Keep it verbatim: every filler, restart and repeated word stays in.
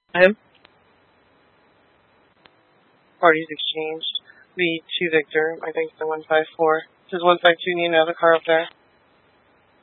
Him. Parties exchanged. V two Victor. I think it's the one five four. This is one five two. Need another car up there.